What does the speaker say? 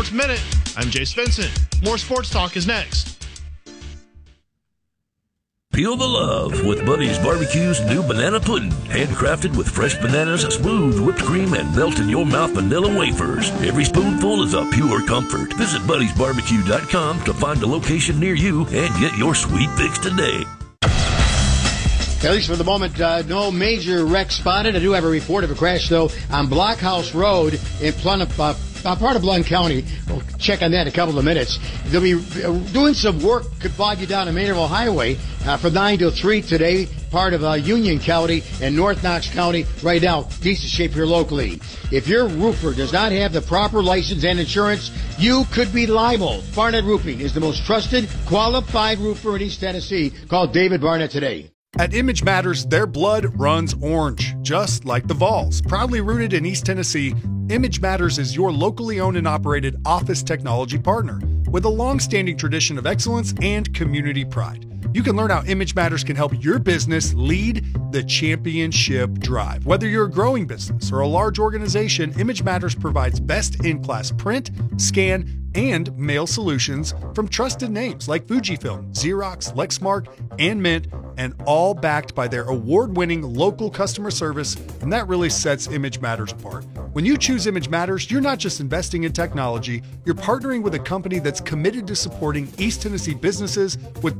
Sports Minute. I'm Jace Vincent. More sports talk is next. Feel the love with Buddy's Barbecue's new banana pudding. Handcrafted with fresh bananas, smooth whipped cream, and melt-in-your-mouth vanilla wafers. Every spoonful is a pure comfort. Visit Buddy'sBarbecue.com to find a location near you and get your sweet fix today. At least for the moment, no major wreck spotted. I do have a report of a crash, though, on Blockhouse Road in part of Blount County. We'll check on that in a couple of minutes. They'll be doing some work, could bog you down on Maynardville Highway from 9 till 3 today, part of Union County and North Knox County. Right now, decent shape here locally. If your roofer does not have the proper license and insurance, you could be liable. Barnett Roofing is the most trusted, qualified roofer in East Tennessee. Call David Barnett today. At Image Matters, their blood runs orange, just like the Vols. Proudly rooted in East Tennessee, Image Matters is your locally owned and operated office technology partner with a long-standing tradition of excellence and community pride. You can learn how Image Matters can help your business lead the championship drive. Whether you're a growing business or a large organization, Image Matters provides best-in-class print, scan, and mail solutions from trusted names like Fujifilm, Xerox, Lexmark, and Mint, and all backed by their award-winning local customer service, and that really sets Image Matters apart. When you choose Image Matters, you're not just investing in technology, you're partnering with a company that's committed to supporting East Tennessee businesses with